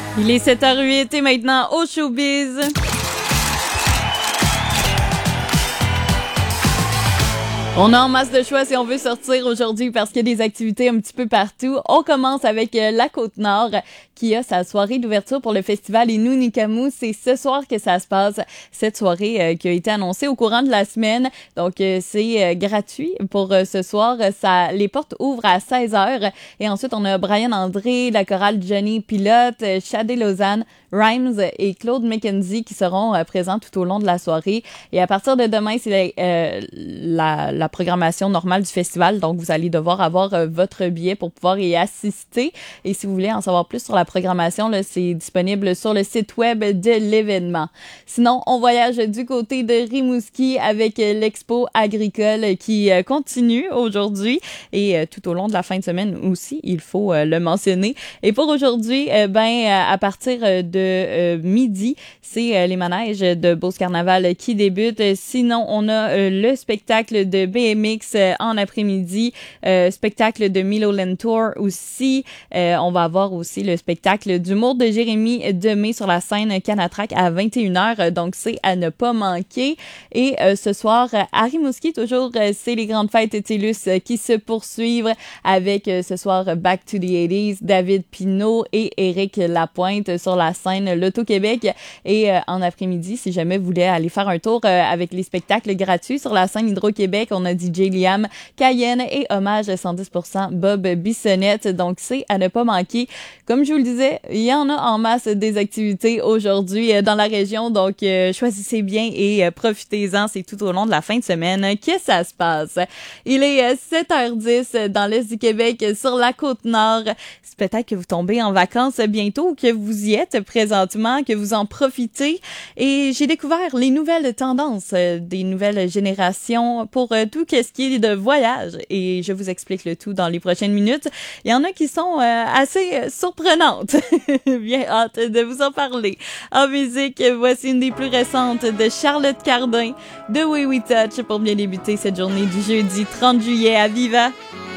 Il est 7h08 et maintenant au showbiz. On a en masse de choix si on veut sortir aujourd'hui parce qu'il y a des activités un petit peu partout. On commence avec la Côte-Nord qui a sa soirée d'ouverture pour le festival Inunikamu. C'est ce soir que ça se passe, cette soirée qui a été annoncée au courant de la semaine. Donc, c'est gratuit pour ce soir. Les portes ouvrent à 16h. Et ensuite, on a Brian André, la chorale Johnny Pilote, Shadé Lausanne, Rhymes et Claude McKenzie qui seront présents tout au long de la soirée. Et à partir de demain, c'est la programmation normale du festival. Donc, vous allez devoir avoir votre billet pour pouvoir y assister. Et si vous voulez en savoir plus sur la programmation, là, c'est disponible sur le site web de l'événement. Sinon, on voyage du côté de Rimouski avec l'expo agricole qui continue aujourd'hui et tout au long de la fin de semaine aussi, il faut le mentionner. Et pour aujourd'hui, à partir de midi, c'est les manèges de Beauce Carnaval qui débutent. Sinon, on a le spectacle de BMX en après-midi, spectacle de Milo Lentour aussi. On va avoir aussi le spectacle d'humour de Jérémy Demé sur la scène Canatrac à 21h. Donc, c'est à ne pas manquer. Et ce soir, à Rimouski, toujours, c'est les grandes fêtes TELUS qui se poursuivent avec ce soir Back to the 80s, David Pinault et Éric Lapointe sur la scène L'Auto-Québec. Et en après-midi, si jamais vous voulez aller faire un tour avec les spectacles gratuits sur la scène Hydro-Québec, on a DJ Liam, Cayenne et hommage à 110% Bob Bissonnette. Donc, c'est à ne pas manquer. Comme je vous le disais, il y en a en masse des activités aujourd'hui dans la région. Donc, choisissez bien et profitez-en. C'est tout au long de la fin de semaine que ça se passe. Il est 7h10 dans l'Est du Québec, sur la Côte-Nord. C'est peut-être que vous tombez en vacances bientôt ou que vous y êtes présentement, que vous en profitez. Et j'ai découvert les nouvelles tendances des nouvelles générations pour tout ce qui est de voyage. Et je vous explique le tout dans les prochaines minutes. Il y en a qui sont assez surprenantes. Bien hâte de vous en parler. En musique, voici une des plus récentes de Charlotte Cardin, The Way We Touch, pour bien débuter cette journée du jeudi 30 juillet à Viva.